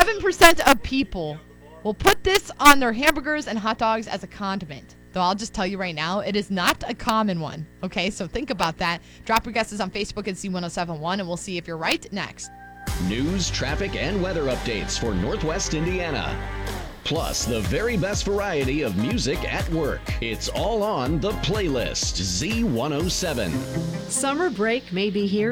7% of people will put this on their hamburgers and hot dogs as a condiment. Though I'll just tell you right now, it is not a common one. Okay, so think about that. Drop your guesses on Facebook at C1071, and we'll see if you're right next. News, traffic, and weather updates for Northwest Indiana. Plus, the very best variety of music at work. It's all on The Playlist, Z107. Summer break may be here.